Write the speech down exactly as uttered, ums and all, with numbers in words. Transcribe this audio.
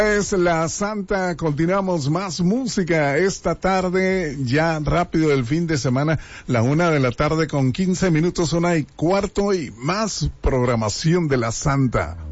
Es la Santa, continuamos más música esta tarde, ya rápido el fin de semana, la una de la tarde con quince minutos, una y cuarto y más programación de la Santa.